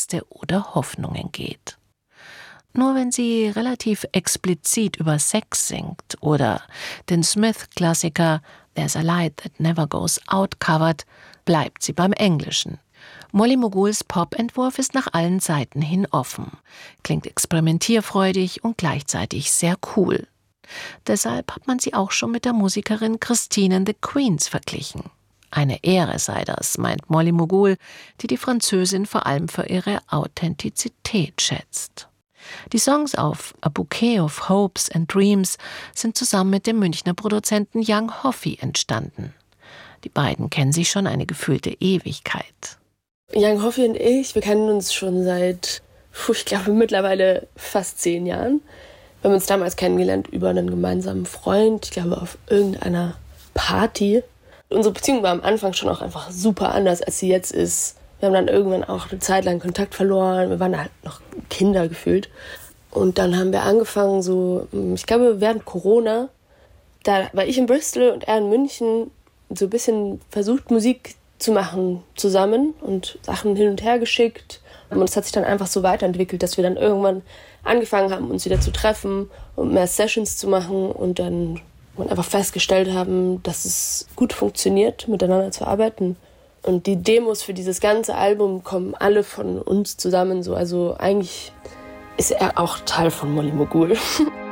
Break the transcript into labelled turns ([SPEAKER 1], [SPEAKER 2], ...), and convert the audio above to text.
[SPEAKER 1] Ängste oder Hoffnungen geht. Nur wenn sie relativ explizit über Sex singt oder den Smith-Klassiker There's a Light That Never Goes Out covert, bleibt sie beim Englischen. Molly Moguls Pop-Entwurf ist nach allen Seiten hin offen, klingt experimentierfreudig und gleichzeitig sehr cool. Deshalb hat man sie auch schon mit der Musikerin Christine and the Queens verglichen. Eine Ehre sei das, meint Molly Mogul, die Französin vor allem für ihre Authentizität schätzt. Die Songs auf A Bouquet of Hopes and Dreams sind zusammen mit dem Münchner Produzenten Young Hoffy entstanden. Die beiden kennen sich schon eine gefühlte Ewigkeit.
[SPEAKER 2] Young Hoffy und ich, wir kennen uns schon seit, ich glaube, mittlerweile fast 10 Jahren. Wir haben uns damals kennengelernt über einen gemeinsamen Freund, ich glaube auf irgendeiner Party. Unsere Beziehung war am Anfang schon auch einfach super anders, als sie jetzt ist. Wir haben dann irgendwann auch eine Zeit lang Kontakt verloren. Wir waren halt noch Kinder gefühlt. Und dann haben wir angefangen, so, ich glaube, während Corona, da war ich in Bristol und er in München, so ein bisschen versucht, Musik zu machen zusammen und Sachen hin und her geschickt. Und es hat sich dann einfach so weiterentwickelt, dass wir dann irgendwann angefangen haben, uns wieder zu treffen und mehr Sessions zu machen und dann einfach festgestellt haben, dass es gut funktioniert, miteinander zu arbeiten. Und die Demos für dieses ganze Album kommen alle von uns zusammen. So. Also eigentlich ist er auch Teil von Molly Mogul.